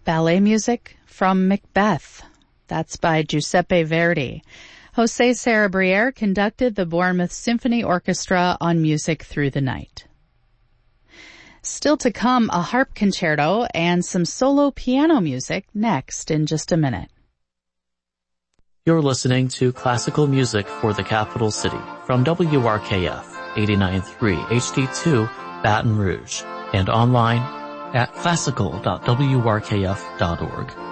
Ballet music from Macbeth. That's by Giuseppe Verdi. Jose Sarabriere conducted the Bournemouth Symphony Orchestra on Music Through the Night. Still to come, a harp concerto and some solo piano music next in just a minute. You're listening to Classical Music for the Capital City from WRKF 89.3 HD2 Baton Rouge and online at classical.wrkf.org.